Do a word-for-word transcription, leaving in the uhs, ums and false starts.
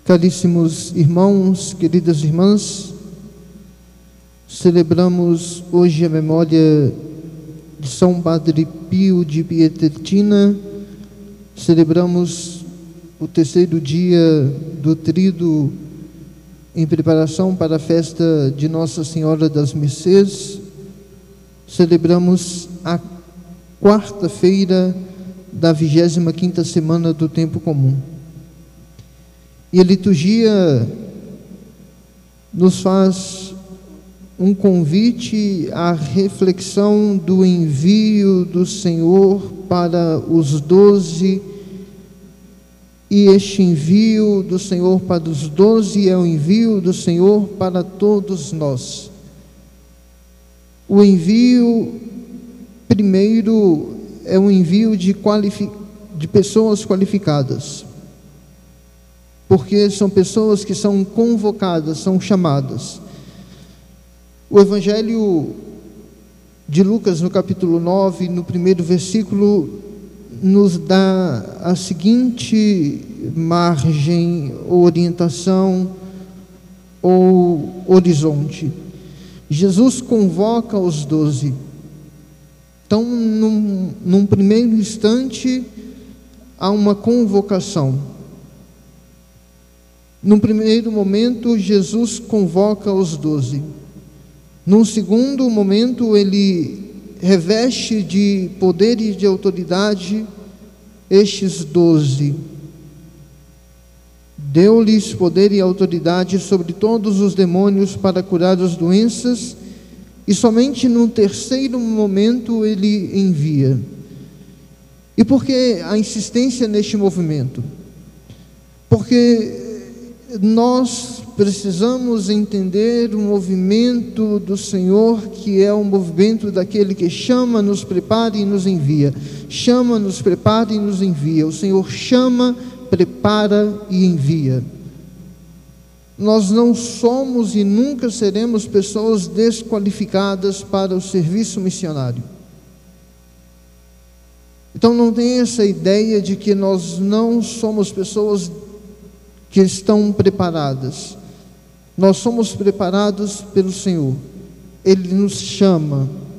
Caríssimos irmãos, queridas irmãs, celebramos hoje a memória de São Padre Pio de Pietrelcina. Celebramos o terceiro dia do tríduo em preparação para a festa de Nossa Senhora das Mercês. Celebramos a quarta-feira da vigésima quinta semana do tempo comum. E a liturgia nos faz um convite à reflexão do envio do Senhor para os doze, e este envio do Senhor para os doze é o envio do Senhor para todos nós. O envio, primeiro, é um envio de, qualifi- de pessoas qualificadas, porque são pessoas que são convocadas, são chamadas. O Evangelho de Lucas, no capítulo nove, no primeiro versículo, nos dá a seguinte margem, ou orientação, ou horizonte. Jesus convoca os doze. Então, num, num primeiro instante, há uma convocação. Num primeiro momento, Jesus convoca os doze. Num segundo momento, ele reveste de poder e de autoridade estes doze. Deu-lhes poder e autoridade sobre todos os demônios para curar as doenças, e somente no terceiro momento ele envia. E por que a insistência neste movimento? Porque nós precisamos entender o movimento do Senhor, que é o movimento daquele que chama, nos prepara e nos envia. Chama, nos prepara e nos envia. O Senhor chama, prepara e envia. Nós não somos e nunca seremos pessoas desqualificadas para o serviço missionário. Então não tem essa ideia de que nós não somos pessoas que estão preparadas. Nós somos preparados pelo Senhor. Ele nos chama,